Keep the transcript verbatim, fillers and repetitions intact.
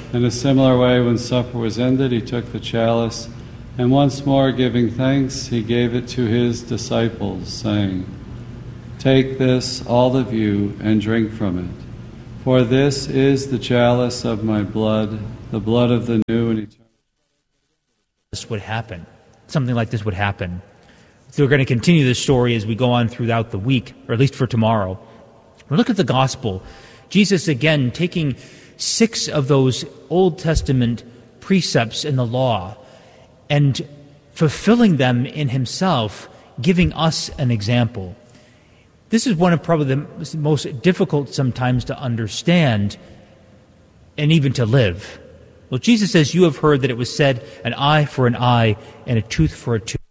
In a similar way, when supper was ended, he took the chalice, and once more giving thanks, he gave it to his disciples, saying, "Take this, all of you, and drink from it. For this is the chalice of my blood, the blood of the new and eternal." This would happen. Something like this would happen. So we're going to continue this story as we go on throughout the week, or at least for tomorrow. We look at the gospel. Jesus, again, taking six of those Old Testament precepts in the law and fulfilling them in himself, giving us an example. This is one of probably the most difficult sometimes to understand and even to live. Well, Jesus says, "You have heard that it was said, an eye for an eye and a tooth for a tooth."